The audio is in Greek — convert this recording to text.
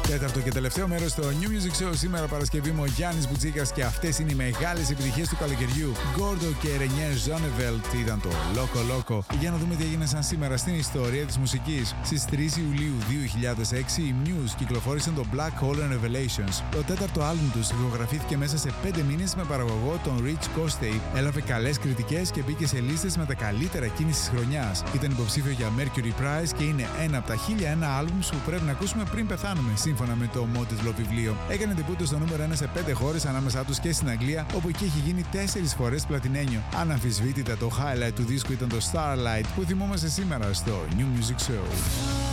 Τέταρτο και τελευταίο μέρος στο New Music Show. Σήμερα Παρασκευή μου ο Γιάννης Μπουτζίκας και αυτές είναι οι μεγάλες επιτυχίες του καλοκαιριού. Gordo και Renier Zonneveld ήταν το Loco Loco. Για να δούμε τι έγινε σαν σήμερα στην ιστορία της μουσικής. Στις 3 Ιουλίου 2006 οι Muse κυκλοφόρησαν το Black Hole and Revelations. Το τέταρτο άλμπουμ τους ηχογραφήθηκε μέσα σε 5 μήνες με παραγωγό τον Rich Kostay. Έλαβε καλές κριτικές και μπήκε σε λίστες με τα καλύτερα εκείνης της χρονιάς. Ήταν υποψήφιο για Mercury Prize και είναι ένα από τα 1001 άλμπουμς που πρέπει να ακούσουμε πριν πεθάνουμε, σύμφωνα με το Mottes Law βιβλίο. Έκανε τεπούτο στο νούμερο 1 σε 5 χώρες, ανάμεσά τους και στην Αγγλία, όπου εκεί έχει γίνει 4 φορές πλατινένιο. Αναμφισβήτητα το highlight του δίσκου ήταν το Starlight που θυμόμαστε σήμερα στο New Music Show.